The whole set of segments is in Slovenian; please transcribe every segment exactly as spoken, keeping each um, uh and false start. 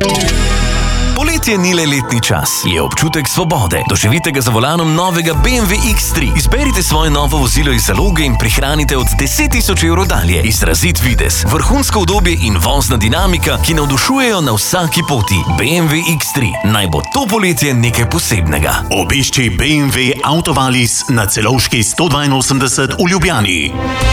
Poletje ni le letni čas, je občutek svobode. Doživite ga za volanom novega B M W X tri. Izberite svoje novo vozilo iz zaloge in prihranite od deset tisoč evrov dalje. Izrazit videz, vrhunsko udobje in vozna dinamika, ki navdušujejo na vsaki poti. B M W X tri. Naj bo to poletje nekaj posebnega. Obišči B M W Autovalis na Celovški sto dvainosemdeset v Ljubljani.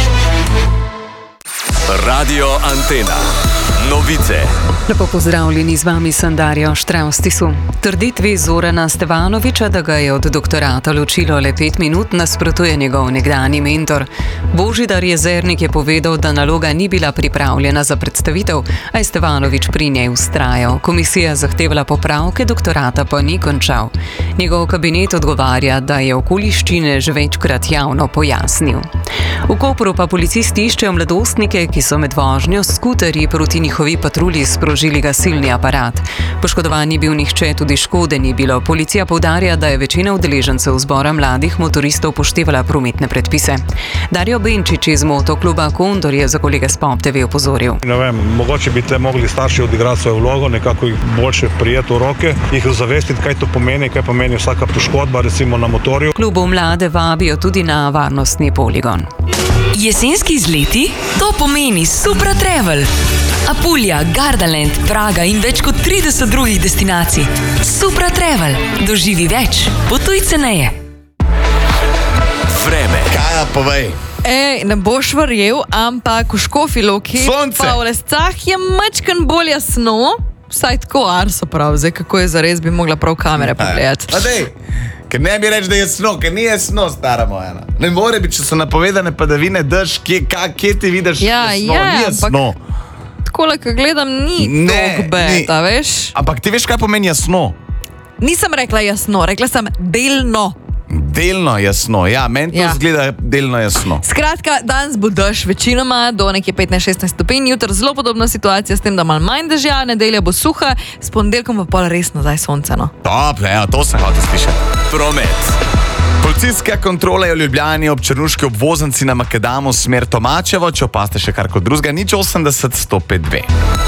Radio Antena. Novice. Lepo pozdravljeni, z vami sem Darja Štravstisu. Trditvi Zorana Stevanovića, da ga je od doktorata ločilo le pet minut, nasprotuje njegov nekdanji mentor. Božidar Jezernik je povedal, da naloga ni bila pripravljena za predstavitev, a je Stevanović pri njej vztrajal. Komisija zahtevala popravke, doktorata pa ni končal. Njegov kabinet odgovarja, da je okoliščine že večkrat javno pojasnil. V Kopru pa policisti iščejo mladostnike, ki so med vožnjo s skuterji proti njihovi patrulji sprožili gasilni aparat. Poškodovan ni bil nihče, tudi škode ni bilo. Policija poudarja, da je večina udeležencev zbora mladih motoristov upoštevala prometne predpise. Darjo Benčič iz motokluba Kondor je za kolega s Pop T V opozoril. Ne vem, mogoče bi te mogli starši odigrati svojo vlogo, nekako jih boljše prijeti v roke, jih zavestiti, kaj to pomeni, kaj pomeni vsaka poškodba, recimo na motorju. Klubu mlade vabijo tudi na varnostni poligon. Jesenski izleti? To pomeni Supra Travel. Apulja, Gardaland, Praga in več kot trideset drugih destinacij. Supra Travel. Doživi več. Potuj ceneje. Vreme. Kaja, povej. Ej, ne boš verjel, ampak v Škofji Loki pa v Lescah je mačkan bolj jasno. Vsaj tako Arso prav, zdaj kako je zares, bi mogla prav kamere pogledati. Adej, ker ne bi reč, da je sno, ker ni jasno, stara moja. Ne more biti, če so napovedane padavine, daš, kje, kje ti vidiš ja, jasno, ja, ni jasno. Takole, ko gledam, ni tok beta, veš? Ampak ti veš, kaj pomeni jasno? Nisem rekla jasno, rekla sem delno. Delno jasno, ja, meni to Ja. zgleda delno jasno. Skratka, danes bo dež večinoma do nekje petnajst šestnajst stopinj, jutri zelo podobna situacija s tem, da malo manj dežja, nedelja bo suha, s ponedeljkom pa pol res nazaj sonce, no. Top, ja, to sem hotel slišati. Promet. Policijska kontrola je v Ljubljani ob črnuški obvoznici na Makedamu smer Tomačevo, če opaste še kar kot drugega, nič osemdeset sto pet dve.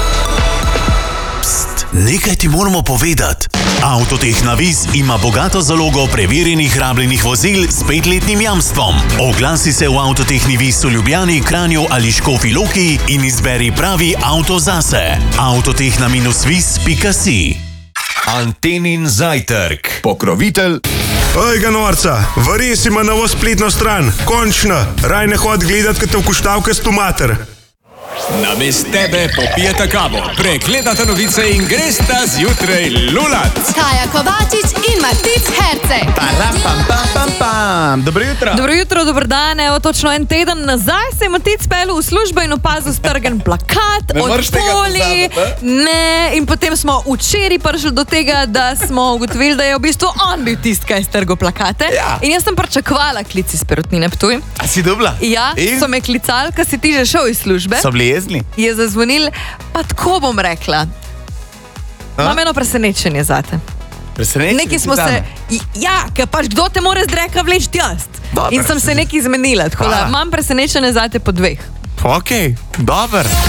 Pst, nekaj ti moramo povedati. Avtotehna Viz ima bogato zalogo preverjenih rabljenih vozil s petletnim jamstvom. Oglasi se v Avtotehni Viz v Ljubljani, Kranju ali Škofji Loki in izberi pravi avto zase. avtotehna viz pika si. Antenin zajtrk. Pokrovitelj. Ej, ga norca, vares ima novo spletno stran. Končno, raj ne hod gledat, kad te vkuštavke stu mater. Namest tebe popijete kavo, pregledate novice in gresta zjutraj lulat. Kaja Kovačič in Matic Herce. Param, pam, pam, pam, pam. Dobro jutro. Dobro jutro, dober dan, evo točno en teden nazaj se je Matic pelil v službo in opazil strgan plakat Ne od moreš tega Poli. pozabiti, Ne, in potem smo včeraj prišli do tega, da smo ugotovili, da je v bistvu on bil tisti, ki je strgal plakate. Ja. In jaz sem pričakovala klic iz Perutnine Ptuj. A si dobila? Ja, In? so me klicali, ko si ti že šel iz službe. So bili jezni? Je zazvonil, pa tako bom rekla. Imam eno presenečenje zate. Presenečenje Nekaj smo si se, zame. ja, ker pač kdo te more z dreka vleči jaz. Dobro. In sem se nekaj zmenila, tako da Hvala. imam presenečenje zate po dveh. Okej, dober.